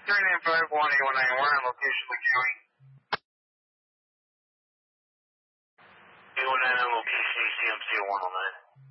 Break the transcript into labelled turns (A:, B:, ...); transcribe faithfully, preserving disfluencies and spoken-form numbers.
A: three nine five one eight one nine, we're on location with Joey.
B: eight one nine on location, A C M C one oh nine.